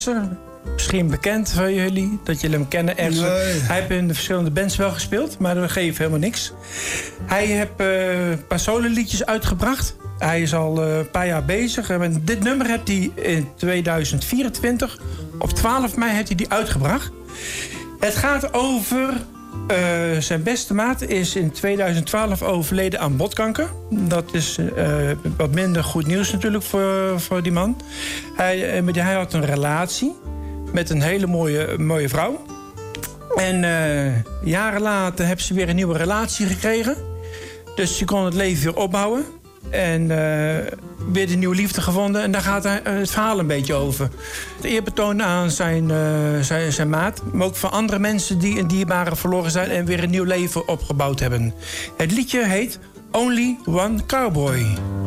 Misschien bekend van jullie, dat jullie hem kennen. Hij heeft in de verschillende bands wel gespeeld, maar dat geeft helemaal niks. Hij heeft een paar sololiedjes uitgebracht. Hij is al een paar jaar bezig. En dit nummer heeft hij in 2024, op 12 mei heeft hij die uitgebracht. Het gaat over... zijn beste maat is in 2012 overleden aan botkanker. Dat is wat minder goed nieuws natuurlijk voor die man. Hij had een relatie met een hele mooie vrouw. En jaren later hebben ze weer een nieuwe relatie gekregen. Dus ze kon het leven weer opbouwen. En weer de nieuwe liefde gevonden. En daar gaat het verhaal een beetje over. Het eerbetoon aan zijn maat. Maar ook van andere mensen die een dierbare verloren zijn... en weer een nieuw leven opgebouwd hebben. Het liedje heet Only One Cowboy.